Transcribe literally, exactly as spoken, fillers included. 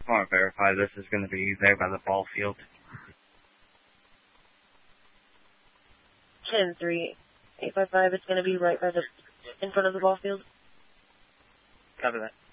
I want to verify this is going to be there by the ball field. ten three eight five five, it's going to be right by the, in front of the ball field. Copy that.